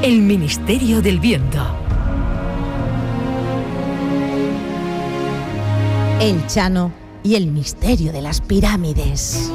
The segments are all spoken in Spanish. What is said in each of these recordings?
El Ministerio del Viento. El Chano y el misterio de las pirámides.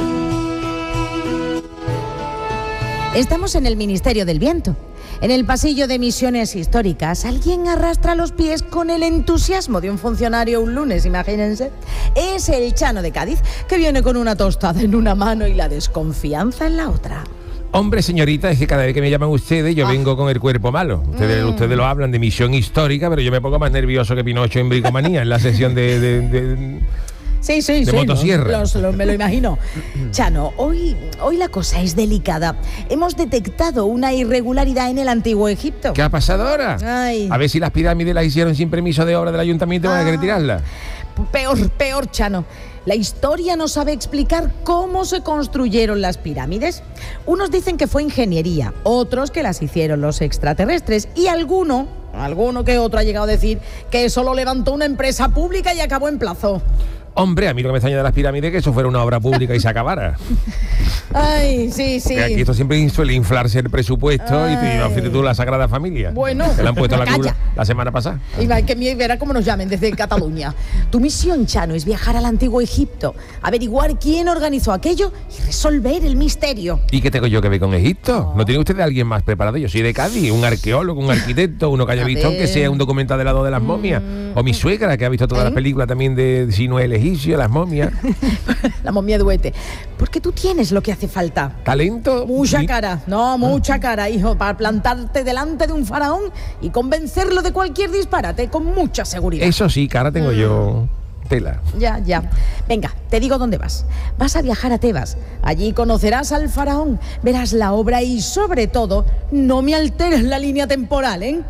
Estamos en el Ministerio del Viento. En el pasillo de misiones históricas, alguien arrastra los pies con el entusiasmo de un funcionario un lunes, imagínense. Es el Chano de Cádiz, que viene con una tostada en una mano y la desconfianza en la otra. Hombre, señorita, es que cada vez que me llaman ustedes yo vengo con el cuerpo malo. Ustedes lo hablan de misión histórica, pero yo me pongo más nervioso que Pinocho en Bricomanía, en la sesión de motosierra. Me lo imagino. Chano, hoy la cosa es delicada. Hemos detectado una irregularidad en el antiguo Egipto. ¿Qué ha pasado ahora? Ay. A ver si las pirámides las hicieron sin permiso de obra del ayuntamiento y van a querer tirarlas. Peor, Chano. La historia no sabe explicar cómo se construyeron las pirámides. Unos dicen que fue ingeniería, otros que las hicieron los extraterrestres y alguno que otro ha llegado a decir que eso lo levantó una empresa pública y acabó en plazo. Hombre, a mí lo que me extraña de las pirámides es que eso fuera una obra pública y se acabara. Ay, sí. Que aquí esto siempre suele inflarse el presupuesto. Ay. Y fíjate tú la Sagrada Familia. Bueno. Que le han puesto la cruz la semana pasada. Y que verá cómo nos llamen desde Cataluña. Tu misión, Chano, es viajar al antiguo Egipto, averiguar quién organizó aquello y resolver el misterio. ¿Y qué tengo yo que ver con Egipto? ¿No tiene usted a alguien más preparado? Yo soy de Cádiz, un arqueólogo, un arquitecto, uno que haya visto, aunque sea un documental de lado de las momias. O mi suegra, que ha visto todas las películas también de Sino el egipcio, las momias. La momia duete. Porque tú tienes lo que hace falta. ¿Talento? Mucha cara, mucha cara, hijo, para plantarte delante de un faraón y convencerlo de cualquier disparate con mucha seguridad. Eso sí, cara tengo yo. Tela. Ya. Venga, te digo dónde vas. Vas a viajar a Tebas. Allí conocerás al faraón, verás la obra y, sobre todo, no me alteres la línea temporal, ¿eh?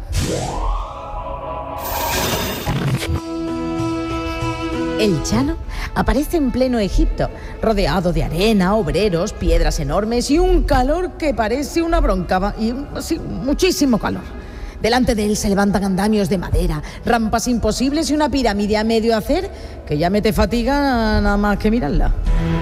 El Chano aparece en pleno Egipto, rodeado de arena, obreros, piedras enormes y un calor que parece una bronca, y sí, muchísimo calor. Delante de él se levantan andamios de madera, rampas imposibles y una pirámide a medio hacer que ya me te fatiga nada más que mirarla.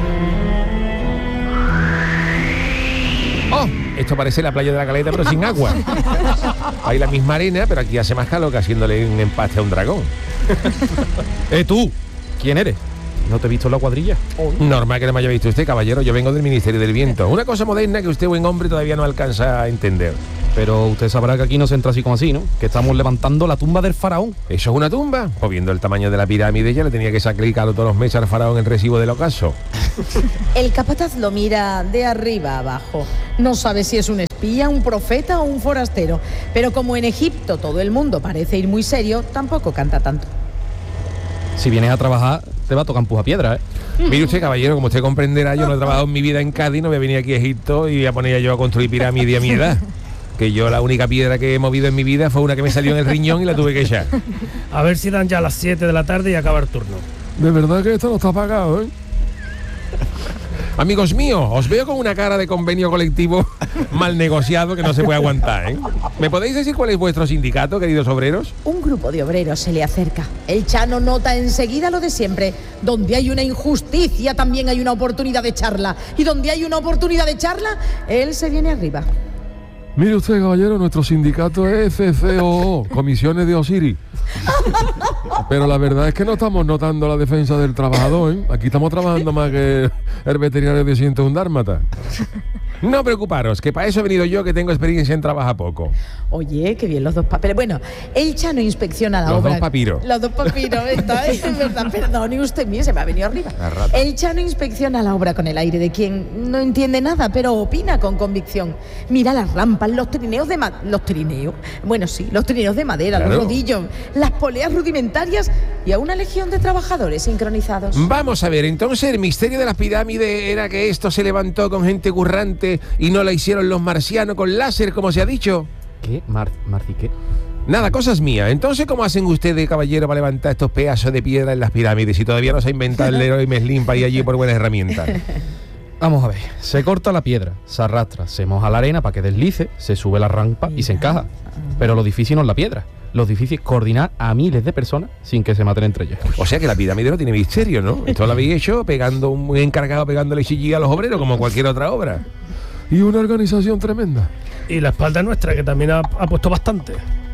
¡Oh! Esto parece la playa de la Caleta, pero sin agua. Hay la misma arena, pero aquí hace más calor que haciéndole un empaste a un dragón. ¿Tú? ¿Quién eres? ¿No te he visto en la cuadrilla? Normal que no me haya visto usted, caballero. Yo vengo del Ministerio del Viento. Una cosa moderna que usted, buen hombre, todavía no alcanza a entender. Pero usted sabrá que aquí no se entra así como así, ¿no? Que estamos levantando la tumba del faraón. ¿Eso es una tumba? Pues viendo el tamaño de la pirámide ya le tenía que sacrificar todos los meses al faraón el recibo del ocaso. El capataz lo mira de arriba a abajo. No sabe si es un espía, un profeta o un forastero. Pero como en Egipto todo el mundo parece ir muy serio, tampoco canta tanto. Si vienes a trabajar, te va a tocar empujapiedra, ¿eh? Mire usted, caballero, como usted comprenderá, yo no he trabajado en mi vida en Cádiz, no voy a venir aquí a Egipto y voy a poner yo a construir pirámides a mi edad. Que yo la única piedra que he movido en mi vida fue una que me salió en el riñón y la tuve que echar. A ver si dan ya las 7 de la tarde y acaba el turno. De verdad que esto no está pagado, ¿eh? Amigos míos, os veo con una cara de convenio colectivo mal negociado que no se puede aguantar, ¿eh? ¿Me podéis decir cuál es vuestro sindicato, queridos obreros? Un grupo de obreros se le acerca. El Chano nota enseguida lo de siempre. Donde hay una injusticia, también hay una oportunidad de charla. Y donde hay una oportunidad de charla, él se viene arriba. Mire usted, caballero, nuestro sindicato es CCOO, Comisiones de Osiris. Pero la verdad es que no estamos notando la defensa del trabajador, ¿eh? Aquí estamos trabajando más que el veterinario de 101 dálmata. No preocuparos, que para eso he venido yo, que tengo experiencia en trabajar poco. Oye, qué bien los dos papeles. Bueno, el Chano inspecciona la obra. Los dos papiros. Los dos papiros, está ahí, es verdad. Perdone usted, mío, se me ha venido arriba. El Chano inspecciona la obra con el aire de quien no entiende nada, pero opina con convicción. Mira las rampas, los trineos de madera. ¿Los trineos? Bueno, sí, los trineos de madera, claro. Los rodillos, las poleas rudimentarias y a una legión de trabajadores sincronizados. Vamos a ver, entonces el misterio de las pirámides era que esto se levantó con gente currante y no la hicieron los marcianos con láser, como se ha dicho. ¿Qué? ¿Marci qué? Nada, cosas mías. Entonces, ¿cómo hacen ustedes, caballero, para levantar estos pedazos de piedra en las pirámides si todavía no se ha inventado el Leroy Merlin para ir allí por buenas herramientas? Vamos a ver, se corta la piedra, se arrastra, se moja la arena para que deslice, se sube la rampa y se encaja. Pero lo difícil no es la piedra. Lo difícil es coordinar a miles de personas sin que se maten entre ellas. O sea que la pirámide no tiene misterio, ¿no? Esto lo habéis hecho pegando un encargado pegándole chillí a los obreros como cualquier otra obra. Y una organización tremenda. Y la espalda nuestra, que también ha puesto bastante.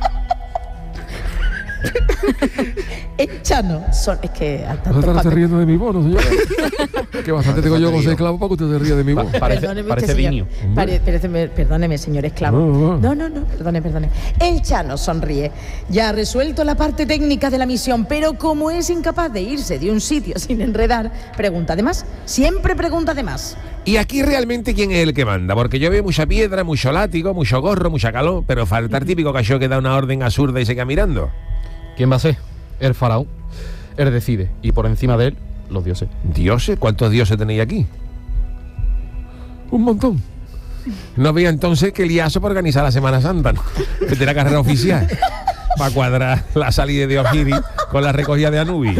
El Chano es que al ¿Usted está riendo de mi bono, señora? Que bastante tengo yo con ser esclavo para que usted se ría de mi bono. Parece niño. Perdóneme, señor esclavo. No, perdone. El Chano sonríe. Ya ha resuelto la parte técnica de la misión, pero como es incapaz de irse de un sitio sin enredar, pregunta de más. Siempre pregunta de más. ¿Y aquí realmente quién es el que manda? Porque yo veo mucha piedra, mucho látigo, mucho gorro, mucha calor, pero falta el típico cachó que da una orden absurda y se queda mirando. ¿Quién va a ser? El faraón. Él decide. Y por encima de él, los dioses. ¿Dioses? ¿Cuántos dioses tenéis aquí? Un montón. No veía entonces que liazo para organizar la Semana Santa, ¿no? Que tiene la carrera oficial para cuadrar la salida de Osiris con la recogida de Anubis.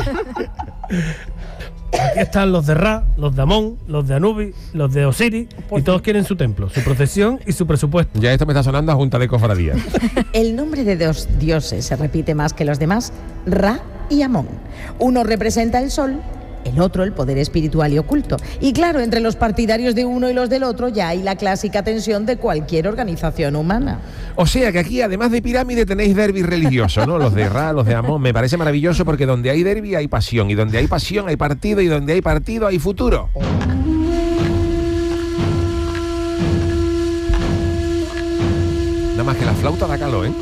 Aquí están los de Ra, los de Amón, los de Anubis, los de Osiris, y todos quieren su templo, su procesión y su presupuesto. Ya esto me está sonando a junta de cofradía. El nombre de dos dioses se repite más que los demás, Ra y Amón. Uno representa el sol, el otro el poder espiritual y oculto. Y claro, entre los partidarios de uno y los del otro ya hay la clásica tensión de cualquier organización humana. O sea que aquí, además de pirámide, tenéis derbi religioso, ¿no? Los de Ra, los de Amón. Me parece maravilloso porque donde hay derbi hay pasión, y donde hay pasión hay partido, y donde hay partido hay futuro. Nada más que la flauta da calor, ¿eh?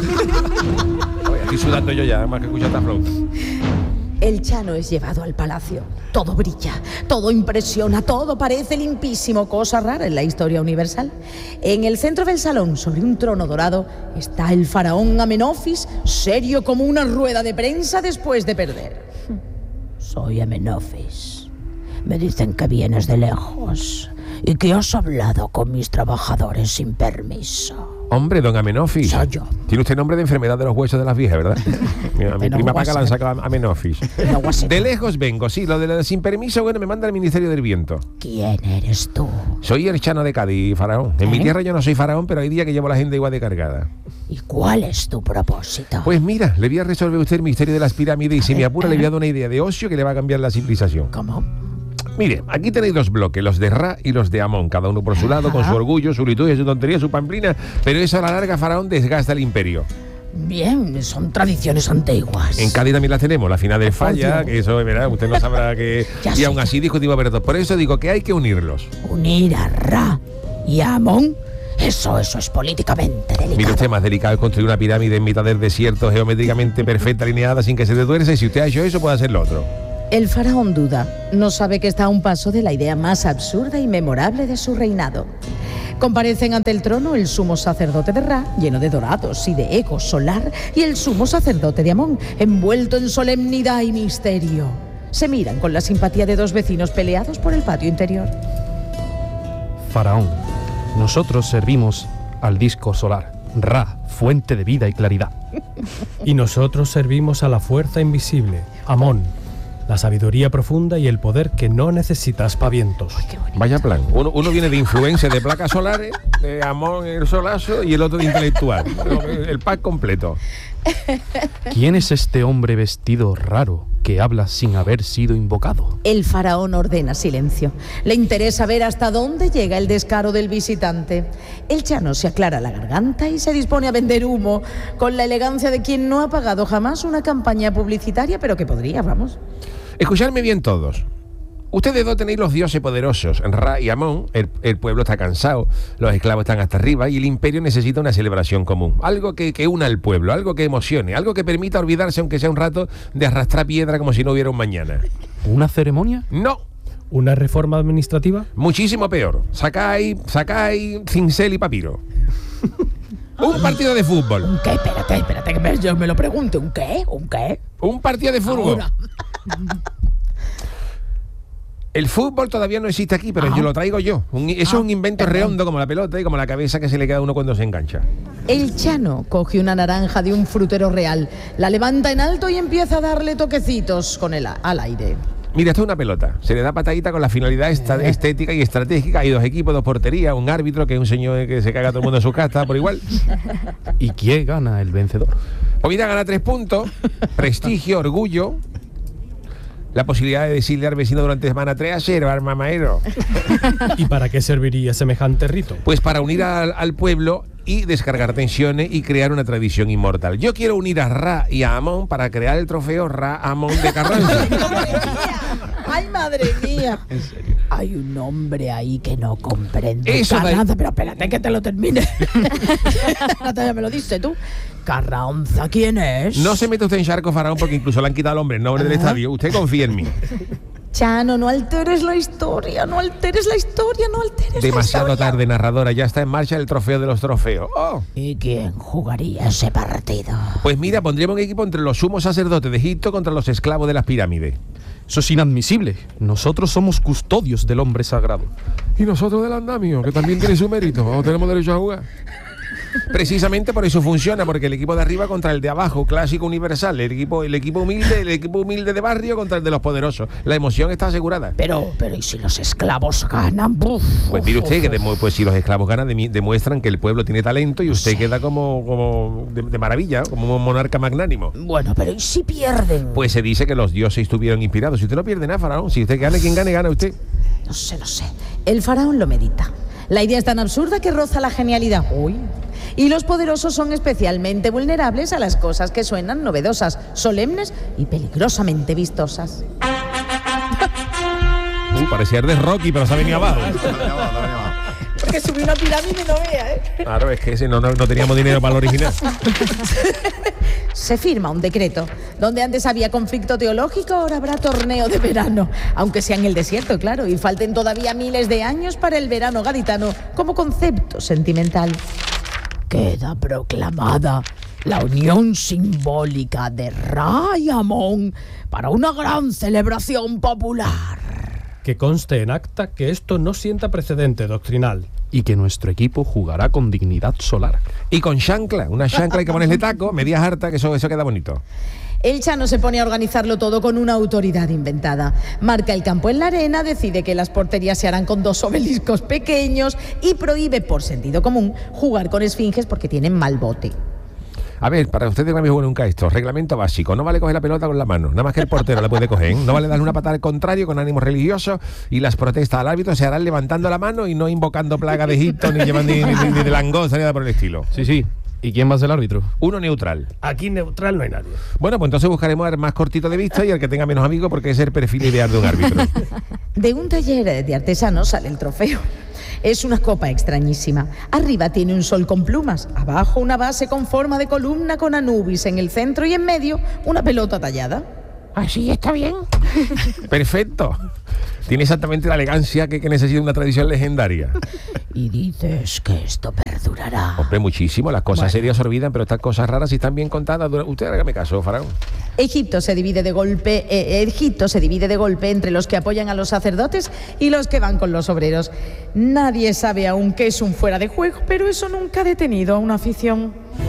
Oye, estoy sudando yo ya, más que escuchar esta flauta. El Chano es llevado al palacio. Todo brilla, todo impresiona, todo parece limpísimo, cosa rara en la historia universal. En el centro del salón, sobre un trono dorado, está el faraón Amenofis, serio como una rueda de prensa después de perder. Soy Amenofis. Me dicen que vienes de lejos y que has hablado con mis trabajadores sin permiso. Hombre, don Amenofis. Soy yo. Tiene usted nombre de enfermedad de los huesos de las viejas, ¿verdad? A mi prima Paca la han sacado a Amenofis. De lejos vengo, sí, lo de sin permiso, bueno, me manda el Ministerio del Viento. ¿Quién eres tú? Soy el Chano de Cádiz, faraón. En mi tierra yo no soy faraón, pero hay días que llevo a la gente igual de cargada. ¿Y cuál es tu propósito? Pues mira, le voy a resolver a usted el misterio de las pirámides y si me apura le voy a dar una idea de ocio que le va a cambiar la civilización. ¿Cómo? Mire, aquí tenéis dos bloques, los de Ra y los de Amón, cada uno por su lado, con su orgullo, su liturgia, su tontería, su pamplina, pero eso a la larga, faraón, desgasta el imperio. Bien, son tradiciones antiguas. En Cádiz también las tenemos, la final de Falla, que eso, verá, usted no sabrá que... Y aún así discutimos, pero por eso digo que hay que unirlos. ¿Unir a Ra y a Amón? Eso es políticamente delicado. Mire usted, más delicado es construir una pirámide en mitad del desierto, geométricamente perfecta, alineada, sin que se te tuerce, y si usted ha hecho eso, puede hacer lo otro. El faraón duda, no sabe que está a un paso de la idea más absurda y memorable de su reinado. Comparecen ante el trono el sumo sacerdote de Ra, lleno de dorados y de eco solar, y el sumo sacerdote de Amón, envuelto en solemnidad y misterio. Se miran con la simpatía de dos vecinos peleados por el patio interior. Faraón, nosotros servimos al disco solar, Ra, fuente de vida y claridad. Y nosotros servimos a la fuerza invisible, Amón, la sabiduría profunda y el poder que no necesita aspavientos. Vaya plan. Uno viene de influencia de placas solares, de Amón el solazo, y el otro de intelectual. El pack completo. ¿Quién es este hombre vestido raro que habla sin haber sido invocado? El faraón ordena silencio. Le interesa ver hasta dónde llega el descaro del visitante. El Chano se aclara la garganta y se dispone a vender humo, con la elegancia de quien no ha pagado jamás una campaña publicitaria, pero que podría, vamos. Escuchadme bien todos. Ustedes dos tenéis los dioses poderosos, Ra y Amón. El pueblo está cansado, los esclavos están hasta arriba y el imperio necesita una celebración común. Algo que una al pueblo, algo que emocione, algo que permita olvidarse, aunque sea un rato, de arrastrar piedra como si no hubiera un mañana. ¿Una ceremonia? No. ¿Una reforma administrativa? Muchísimo peor. Sacáis cincel y papiro. Un partido de fútbol. ¿Un qué? Espérate, que yo me lo pregunto. ¿Un qué? Un partido de fútbol. Ahora. El fútbol todavía no existe aquí, pero yo lo traigo yo. Eso es un invento redondo como la pelota y como la cabeza que se le queda a uno cuando se engancha. El Chano coge una naranja de un frutero real, la levanta en alto y empieza a darle toquecitos con al aire. Mira, esto es una pelota. Se le da patadita con la finalidad estética y estratégica. Hay dos equipos, dos porterías, un árbitro que es un señor que se caga a todo el mundo en su casa por igual. ¿Y quién gana el vencedor? Pues mira, gana 3 puntos, prestigio, orgullo. La posibilidad de decirle al vecino durante semana 3 a 0, al mamadero. ¿Y para qué serviría semejante rito? Pues para unir al pueblo y descargar tensiones y crear una tradición inmortal. Yo quiero unir a Ra y a Amón para crear el trofeo Ra Amón de Carranza. ¡Ay, madre mía! En serio. Hay un hombre ahí que no comprende. Eso Carranza, pero espérate que te lo termine. Ya me lo dices tú. Carranza, ¿quién es? No se mete usted en charco, Faraón, porque incluso le han quitado el hombre, el nombre del estadio. Usted confía en mí. Chano, no alteres la historia, no alteres la historia, no alteres Demasiado la historia. tarde, narradora. Ya está en marcha el trofeo de los trofeos. ¡Oh! ¿Y quién jugaría ese partido? Pues mira, pondríamos un equipo entre los sumos sacerdotes de Egipto contra los esclavos de las pirámides. Eso es inadmisible. Nosotros somos custodios del hombre sagrado. Y nosotros del andamio, que también tiene su mérito. ¿O tenemos derecho a jugar? Precisamente por eso funciona, porque el equipo de arriba contra el de abajo, clásico universal, el equipo humilde de barrio contra el de los poderosos. La emoción está asegurada. Pero ¿y si los esclavos ganan? Pues mire usted que pues si los esclavos ganan demuestran que el pueblo tiene talento y usted queda como de maravilla, como un monarca magnánimo. Bueno, pero ¿y si pierden? Pues se dice que los dioses estuvieron inspirados. Si usted no pierde nada, Faraón, si usted gane, quien gane, gana usted. No sé. El faraón lo medita. La idea es tan absurda que roza la genialidad. Uy. Y los poderosos son especialmente vulnerables a las cosas que suenan novedosas, solemnes y peligrosamente vistosas. Parecía de Rocky, pero se ha venido abajo. Porque subí una pirámide y no vea, ¿eh? Claro, es que ese no teníamos dinero para el original. Se firma un decreto. Donde antes había conflicto teológico, ahora habrá torneo de verano. Aunque sea en el desierto, claro, y falten todavía miles de años para el verano gaditano como concepto sentimental. Queda proclamada la unión simbólica de Ra y Amón para una gran celebración popular. Que conste en acta que esto no sienta precedente doctrinal. Y que nuestro equipo jugará con dignidad solar. Y con chancla, una chancla hay que ponerle taco, medias hartas, que eso queda bonito. El Chano se pone a organizarlo todo con una autoridad inventada. Marca el campo en la arena, decide que las porterías se harán con 2 obeliscos pequeños y prohíbe, por sentido común, jugar con esfinges porque tienen mal bote. A ver, para ustedes no me juego nunca esto. Reglamento básico. No vale coger la pelota con la mano. Nada más que el portero la puede coger, ¿eh? No vale darle una patada al contrario con ánimo religioso, y las protestas al árbitro se harán levantando la mano y no invocando plaga de Egipto, ni de langosta, ni nada por el estilo. Sí. ¿Y quién va a ser el árbitro? Uno neutral. Aquí neutral no hay nadie. Bueno, pues entonces buscaremos al más cortito de vista y al que tenga menos amigos, porque es el perfil ideal de un árbitro. De un taller de artesanos sale el trofeo. Es una copa extrañísima. Arriba tiene un sol con plumas, abajo una base con forma de columna con Anubis en el centro y en medio una pelota tallada. Así está bien. Perfecto. Tiene exactamente la elegancia que necesita una tradición legendaria. Y dices que esto perdurará. Hombre, muchísimo. Las cosas serias se olvidan, pero estas cosas raras, si están bien contadas, usted hágame caso, Faraón. Egipto se divide de golpe entre los que apoyan a los sacerdotes y los que van con los obreros. Nadie sabe aún qué es un fuera de juego, pero eso nunca ha detenido a una afición.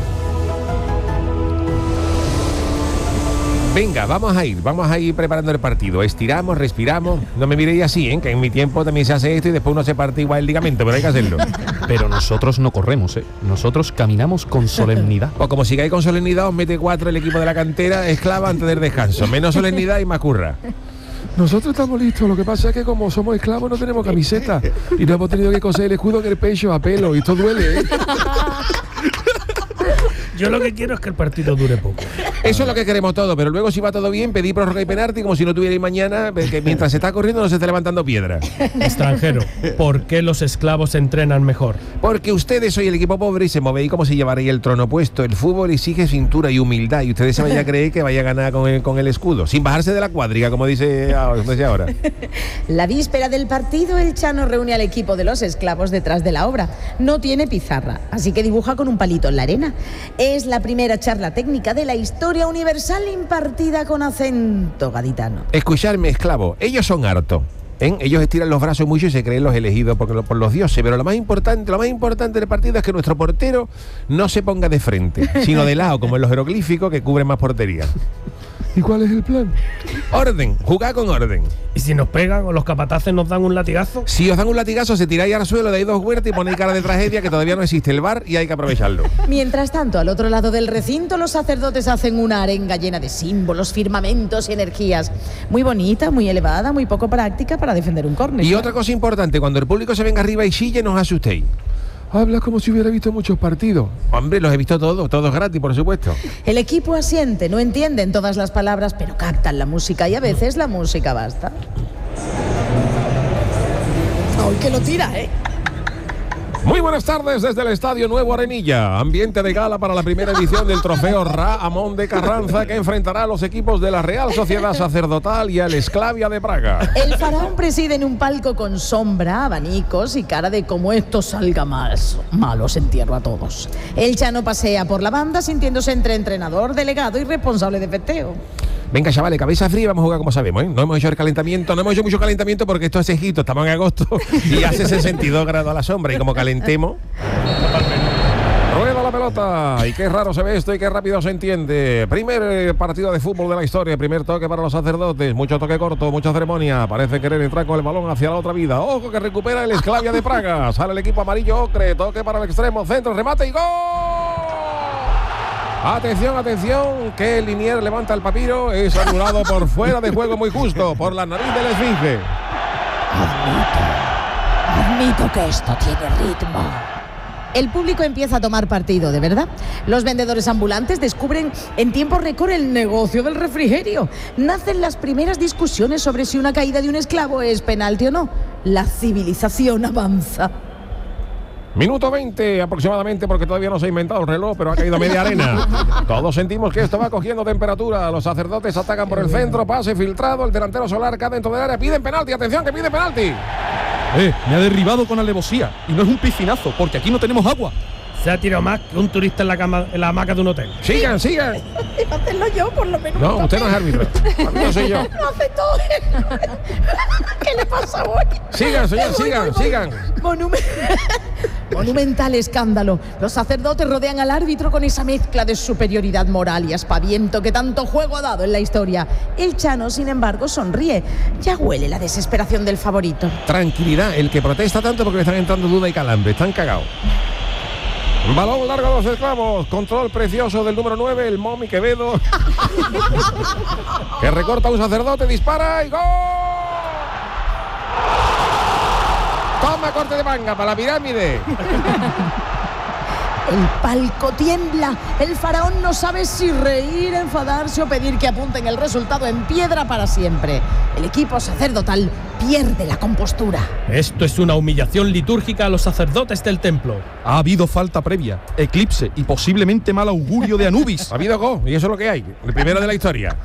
Venga, vamos a ir preparando el partido. Estiramos, respiramos. No me miréis así, que en mi tiempo también se hace esto y después uno se parte igual el ligamento, pero hay que hacerlo. Pero nosotros no corremos, nosotros caminamos con solemnidad. O como sigáis con solemnidad, os mete 4 el equipo de la cantera esclava antes del descanso. Menos solemnidad y más curra. Nosotros estamos listos, lo que pasa es que como somos esclavos no tenemos camiseta y no hemos tenido que coser el escudo en el pecho a pelo y esto duele, Yo lo que quiero es que el partido dure poco. Eso es lo que queremos todo, pero luego si va todo bien, pedí prórroga y penalti como si no tuvierais mañana, que mientras se está corriendo no se esté levantando piedra. Extranjero, ¿por qué los esclavos entrenan mejor? Porque ustedes sois el equipo pobre y se movéis como si llevarais el trono puesto. El fútbol exige cintura y humildad y ustedes se vayan a creer que vaya a ganar con el escudo, sin bajarse de la cuadriga, como dice ahora. La víspera del partido, el Chano reúne al equipo de los esclavos detrás de la obra. No tiene pizarra, así que dibuja con un palito en la arena. Es la primera charla técnica de la historia universal impartida con acento gaditano. Escuchadme, esclavo, ellos son hartos. Ellos estiran los brazos mucho y se creen los elegidos por los dioses, pero lo más importante del partido es que nuestro portero no se ponga de frente, sino de lado, como en los jeroglíficos que cubren más portería. ¿Y cuál es el plan? Orden, jugar con orden. ¿Y si nos pegan o los capataces nos dan un latigazo? Si os dan un latigazo, se tiráis al suelo, dais 2 huertas y ponéis cara de tragedia, que todavía no existe el bar y hay que aprovecharlo. Mientras tanto, al otro lado del recinto, los sacerdotes hacen una arenga llena de símbolos, firmamentos y energías. Muy bonita, muy elevada, muy poco práctica para defender un córner. Y otra cosa importante, cuando el público se venga arriba y chille, no os asustéis. Hablas como si hubiera visto muchos partidos. Hombre, los he visto todos gratis, por supuesto. El equipo asiente, no entienden todas las palabras, pero captan la música y a veces la música basta. ¡Ay, que lo tira, eh! Muy buenas tardes desde el Estadio Nuevo Arenilla. Ambiente de gala para la primera edición del trofeo Ra Amón de Carranza, que enfrentará a los equipos de la Real Sociedad Sacerdotal y al Esclavia de Praga. El faraón preside en un palco con sombra, abanicos y cara de como esto salga más. Malos entierro a todos. El Chano pasea por la banda sintiéndose entre entrenador, delegado y responsable de festeo. Venga, chavales, cabeza fría, vamos a jugar como sabemos, ¿eh? No hemos hecho el calentamiento, no hemos hecho mucho calentamiento porque esto es Egipto, estamos en agosto y hace 62 grados a la sombra y como calentemos... Rueda la pelota y qué raro se ve esto y qué rápido se entiende. Primer partido de fútbol de la historia, primer toque para los sacerdotes, mucho toque corto, mucha ceremonia, parece querer entrar con el balón hacia la otra vida. Ojo que recupera el Esclavia de Praga, sale el equipo amarillo ocre, toque para el extremo, centro, remate y ¡gol! Atención, atención, que el Linier levanta el papiro, es anulado por fuera de juego muy justo, por la nariz del esfinge. Admito que esto tiene ritmo. El público empieza a tomar partido, ¿de verdad? Los vendedores ambulantes descubren en tiempo récord el negocio del refrigerio. Nacen las primeras discusiones sobre si una caída de un esclavo es penalti o no. La civilización avanza. Minuto 20 aproximadamente, porque todavía no se ha inventado el reloj, pero ha caído media arena. Todos sentimos que esto va cogiendo temperatura. Los sacerdotes atacan por el centro, pase filtrado, el delantero Solar cae dentro del área, piden penalti, atención que pide penalti. Me ha derribado con alevosía y no es un piscinazo, porque aquí no tenemos agua. Se ha tirado más que un turista en la hamaca de un hotel. Sigan. Iba a hacerlo yo, por lo menos. No, usted no es árbitro. No soy yo. Lo hace todo. ¿Qué le pasa hoy? Sigan, señor, sigan. Monumental escándalo. Los sacerdotes rodean al árbitro con esa mezcla de superioridad moral y aspaviento que tanto juego ha dado en la historia. El Chano, sin embargo, sonríe. Ya huele la desesperación del favorito. Tranquilidad, el que protesta tanto porque le están entrando duda y calambre. Están cagados. Balón largo a los esclavos, control precioso del número 9, el Momi Quevedo, que recorta a un sacerdote, dispara y ¡gol! Toma corte de manga para la pirámide. El palco tiembla. El faraón no sabe si reír, enfadarse o pedir que apunten el resultado en piedra para siempre. El equipo sacerdotal pierde la compostura. Esto es una humillación litúrgica a los sacerdotes del templo. Ha habido falta previa, eclipse y posiblemente mal augurio de Anubis. Ha habido gol y eso es lo que hay, el primero de la historia.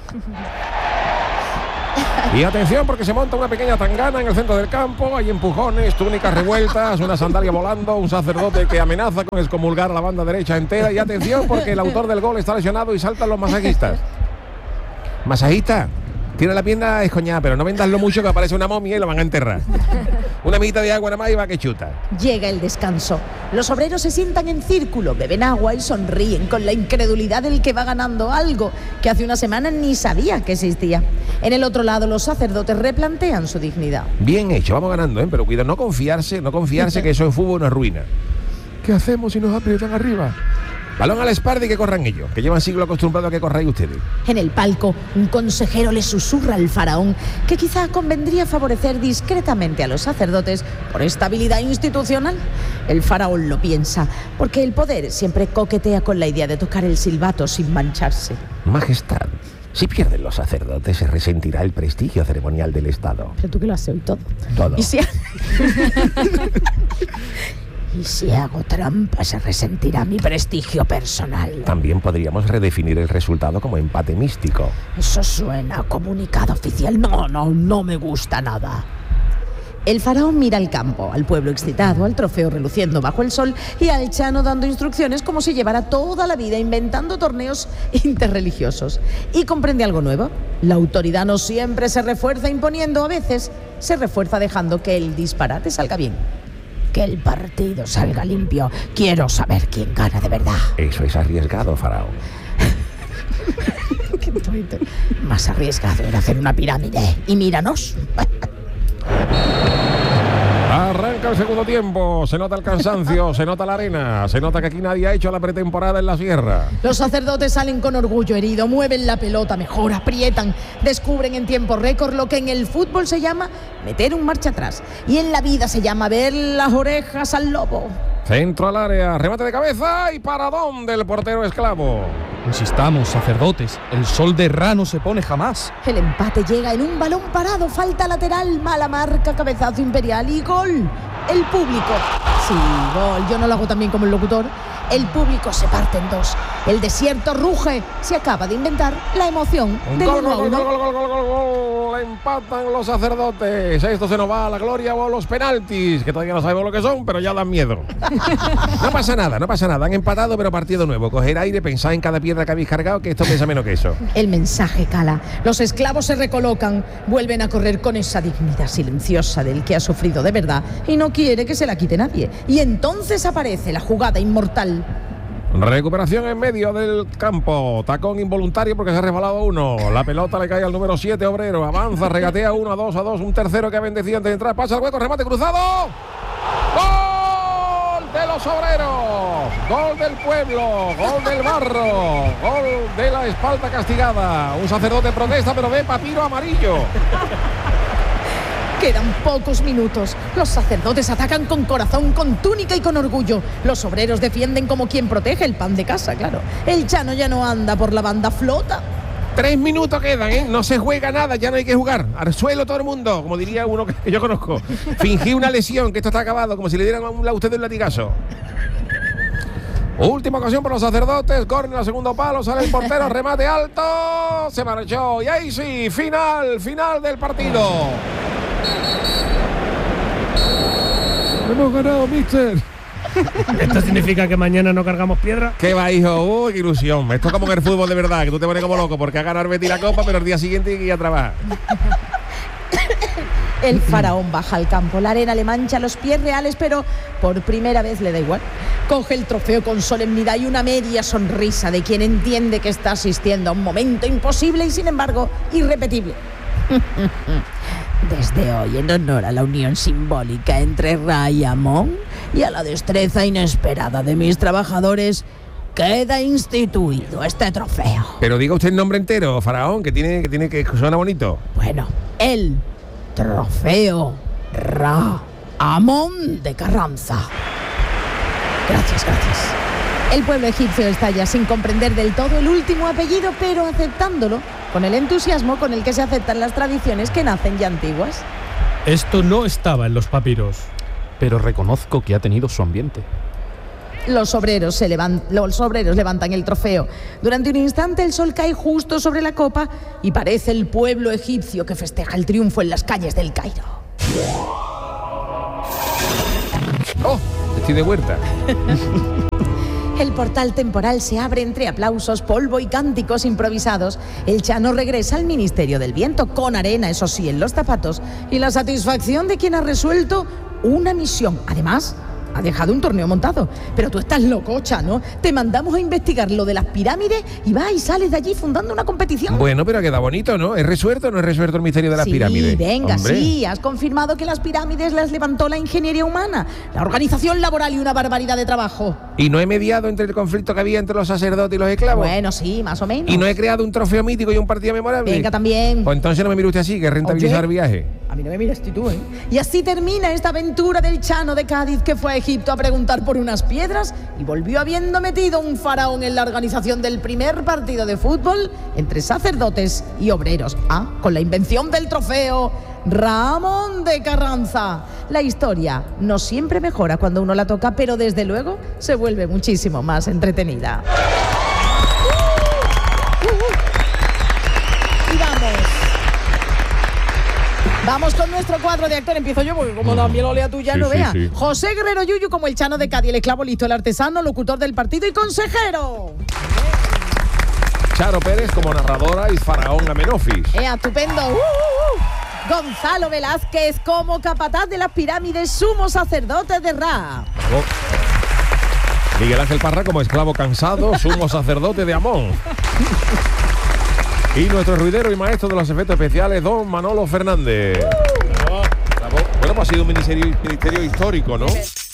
Y atención porque se monta una pequeña tangana en el centro del campo, hay empujones, túnicas revueltas, una sandalia volando, un sacerdote que amenaza con excomulgar a la banda derecha entera. Y atención porque el autor del gol está lesionado y saltan los masajistas. ¿Masajista? Tiene la pierna escoñada, pero no vendaslo mucho que aparece una momia y lo van a enterrar. Una mitad de agua nada más y va que chuta. Llega el descanso. Los obreros se sientan en círculo, beben agua y sonríen con la incredulidad del que va ganando algo que hace una semana ni sabía que existía. En el otro lado, los sacerdotes replantean su dignidad. Bien hecho, vamos ganando, pero cuidado, no confiarse que eso en fútbol nos arruina. ¿Qué hacemos si nos aprietan arriba? Balón a la espalda y que corran ellos, que llevan siglos acostumbrados a que corráis ustedes. En el palco, un consejero le susurra al faraón que quizá convendría favorecer discretamente a los sacerdotes por estabilidad institucional. El faraón lo piensa, porque el poder siempre coquetea con la idea de tocar el silbato sin mancharse. Majestad, si pierden los sacerdotes se resentirá el prestigio ceremonial del Estado. Pero tú que lo has oído todo. Todo. Y si hago trampa, se resentirá mi prestigio personal. También podríamos redefinir el resultado como empate místico. Eso suena a comunicado oficial. No me gusta nada. El faraón mira al campo, al pueblo excitado, al trofeo reluciendo bajo el sol y al Chano dando instrucciones como si llevara toda la vida inventando torneos interreligiosos. Y comprende algo nuevo. La autoridad no siempre se refuerza imponiendo, a veces se refuerza dejando que el disparate salga bien. Que el partido salga limpio. Quiero saber quién gana de verdad. Eso es arriesgado, faraón. Más arriesgado era hacer una pirámide. Y míranos. Arranca el segundo tiempo, se nota el cansancio, se nota la arena, se nota que aquí nadie ha hecho la pretemporada en la sierra. Los sacerdotes salen con orgullo herido, mueven la pelota mejor, aprietan, descubren en tiempo récord lo que en el fútbol se llama meter un marcha atrás y en la vida se llama ver las orejas al lobo. Centro al área, remate de cabeza y paradón del portero esclavo. Insistamos, sacerdotes, el sol de Ra no se pone jamás. El empate llega en un balón parado, falta lateral, mala marca, cabezazo imperial y gol. El público, sí, gol, yo no lo hago tan bien como el locutor. El público se parte en dos. El desierto ruge. Se acaba de inventar la emoción del 1-1. Gol. Empatan los sacerdotes. Esto se nos va a la gloria o a los penaltis, que todavía no sabemos lo que son, pero ya dan miedo. No pasa nada. Han empatado, pero partido nuevo. Coger aire, pensar en cada piedra que habéis cargado, que esto pesa menos que eso. El mensaje cala. Los esclavos se recolocan. Vuelven a correr con esa dignidad silenciosa del que ha sufrido de verdad y no quiere que se la quite nadie. Y entonces aparece la jugada inmortal. Recuperación en medio del campo. Tacón involuntario porque se ha resbalado uno. La pelota le cae al número 7, Obrero. Avanza, regatea 1-2. Un tercero que ha bendecido antes de entrar. Pasa el hueco, remate cruzado. ¡Gol de los Obreros! Gol del pueblo. Gol del barro. Gol de la espalda castigada. Un sacerdote protesta, pero ve papiro amarillo. Quedan pocos minutos. Los sacerdotes atacan con corazón, con túnica y con orgullo. Los obreros defienden como quien protege el pan de casa, claro. El Chano ya no anda por la banda, flota. 3 minutos quedan, ¿eh? No se juega nada, ya no hay que jugar. Al suelo todo el mundo, como diría uno que yo conozco. Fingí una lesión, que esto está acabado, como si le dieran a usted un latigazo. Última ocasión por los sacerdotes, córner al segundo palo, sale el portero, remate alto, se marchó. Y ahí sí, final del partido. Hemos ganado, mister. ¿Esto significa que mañana no cargamos piedra? ¿Qué va, hijo? Uy, qué ilusión. Esto es como en el fútbol de verdad, que tú te pones como loco porque ha ganado Betis la copa, pero el día siguiente hay que ir a trabajar. El faraón baja al campo, la arena le mancha los pies reales, pero por primera vez le da igual. Coge el trofeo con solemnidad y una media sonrisa de quien entiende que está asistiendo a un momento imposible y sin embargo irrepetible. Desde hoy, en honor a la unión simbólica entre Ra y Amón y a la destreza inesperada de mis trabajadores, queda instituido este trofeo. Pero diga usted el nombre entero, faraón, que tiene que suena bonito. Bueno, el trofeo Ra Amón de Carranza. Gracias. El pueblo egipcio está ya sin comprender del todo el último apellido, pero aceptándolo con el entusiasmo con el que se aceptan las tradiciones que nacen ya antiguas. Esto no estaba en los papiros. Pero reconozco que ha tenido su ambiente. Los obreros levantan el trofeo. Durante un instante el sol cae justo sobre la copa y parece el pueblo egipcio que festeja el triunfo en las calles del Cairo. ¡Oh! Estoy de vuelta. El portal temporal se abre entre aplausos, polvo y cánticos improvisados. El Chano regresa al Ministerio del Viento, con arena, eso sí, en los zapatos, y la satisfacción de quien ha resuelto una misión. Además, ha dejado un torneo montado. Pero tú estás loco, Chano. Te mandamos a investigar lo de las pirámides y vas y sales de allí fundando una competición. Bueno, pero queda bonito, ¿no? ¿Es resuelto o no es resuelto el misterio de las pirámides? Venga, hombre. Sí, has confirmado que las pirámides las levantó la ingeniería humana, la organización laboral y una barbaridad de trabajo. ¿Y no he mediado entre el conflicto que había entre los sacerdotes y los esclavos? Bueno, sí, más o menos. ¿Y no he creado un trofeo mítico y un partido memorable? Venga, también. Pues entonces no me mire usted así, que es rentabilizar viaje. A mí no me miras tú, ¿eh? Y así termina esta aventura del Chano de Cádiz, que fue a Egipto a preguntar por unas piedras y volvió habiendo metido un faraón en la organización del primer partido de fútbol entre sacerdotes y obreros. Con la invención del trofeo Ra Amón de Carranza. La historia no siempre mejora cuando uno la toca, pero desde luego se vuelve muchísimo más entretenida. Y vamos con nuestro cuadro de actor. Empiezo yo porque como también lo lea tú ya, sí, no vea. Sí. José Guerrero Yuyu como el Chano de Cádiz, el esclavo listo, el artesano, locutor del partido y consejero. Charo Pérez como narradora y faraón Amenofis. Estupendo. Gonzalo Velázquez como capataz de las pirámides, sumo sacerdote de Ra. Miguel Ángel Parra como esclavo cansado, sumo sacerdote de Amón. Y nuestro ruidero y maestro de los efectos especiales, don Manolo Fernández. Bueno, pues ha sido un ministerio histórico, ¿no?